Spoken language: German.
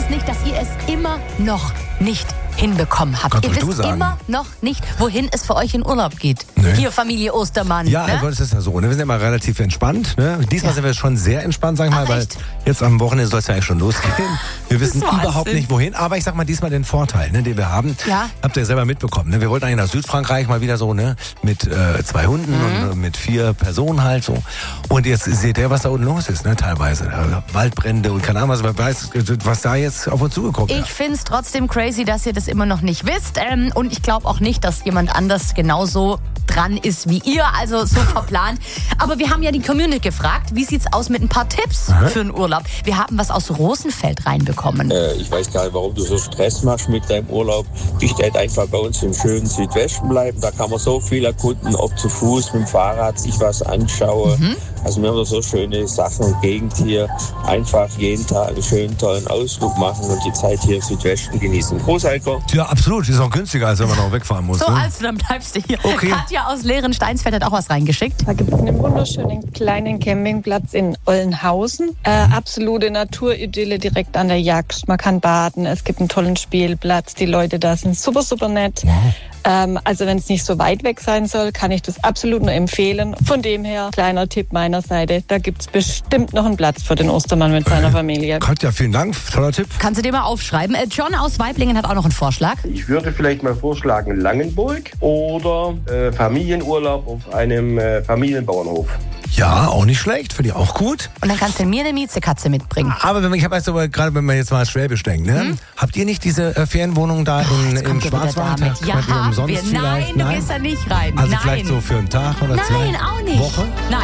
es nicht, dass ihr es immer noch nicht hinbekommen habt. Kannst Ihr du wisst sagen. immer noch nicht, wohin es für euch in Urlaub geht. Nee. Hier, Familie Ostermann. Ja, ne? Gott, ist ja so. Ne? Wir sind ja mal relativ entspannt. Ne? Diesmal sind wir schon sehr entspannt, sag ich mal, Ach, weil echt? jetzt am Wochenende soll es ja eigentlich schon losgehen. Wir wissen Das ist überhaupt Wahnsinn. nicht, wohin. Aber ich sag mal, diesmal den Vorteil, ne, den wir haben, Ja. habt ihr selber mitbekommen. Ne? Wir wollten eigentlich nach Südfrankreich mal wieder so, ne, mit 2 Hunden und mit 4 Personen halt so. Und jetzt seht ihr, was da unten los ist, ne, teilweise. Waldbrände und keine Ahnung, was, wer weiß, was da jetzt auf uns zugekommen ist. Ich find's trotzdem crazy, dass ihr das immer noch nicht wisst. Und ich glaube auch nicht, dass jemand anders genauso dran ist wie ihr, also so verplant. Aber wir haben ja die Community gefragt, wie sieht's aus mit ein paar Tipps für einen Urlaub? Wir haben was aus Rosenfeld reinbekommen. Ich weiß gar nicht, warum du so Stress machst mit deinem Urlaub. Ich werde einfach bei uns im schönen Südwesten bleiben. Da kann man so viel erkunden, ob zu Fuß, mit dem Fahrrad, sich was anschaue. Also wir haben so schöne Sachen und Gegend hier. Einfach jeden Tag einen schönen, tollen Ausflug machen und die Zeit hier im Südwesten genießen. Groß, Heiko. Ja, absolut. Ist auch günstiger, als wenn man noch wegfahren muss. So, ne? also dann bleibst du hier. Okay. Katja aus Lehren-Steinsfeld hat auch was reingeschickt. Da gibt es einen wunderschönen kleinen Campingplatz in Ollenhausen. Absolute Naturidylle direkt an der Jagd. Man kann baden, es gibt einen tollen Spielplatz. Die Leute da sind super, super nett. Also wenn es nicht so weit weg sein soll, kann ich das absolut nur empfehlen. Von dem her, kleiner Tipp meiner Seite, da gibt es bestimmt noch einen Platz für den Ostermann mit seiner Familie. Katja, vielen Dank. Toller Tipp. Kannst du dir mal aufschreiben. John aus Weiblingen hat auch noch einen Vorschlag. Ich würde vielleicht mal vorschlagen Langenburg oder Familienurlaub auf einem Familienbauernhof. Ja, auch nicht schlecht. Finde ich auch gut. Und dann kannst du mir eine Miezekatze mitbringen. Aber ich habe jetzt aber gerade, wenn man jetzt mal Schwäbisch denkt, ne? Habt ihr nicht diese Ferienwohnung da im Kommt ihr wieder Schwarzwald? damit. Ja, Könnt ihr haben umsonst wir. vielleicht? Nein, du gehst da nicht rein. Also Nein. vielleicht so für einen Tag oder 2 Nein, auch nicht. Woche? Nein.